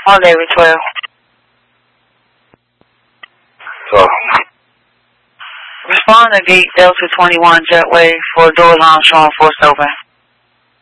Navy 12. So. Respond to gate Delta 21 jetway for door alarm showing force open.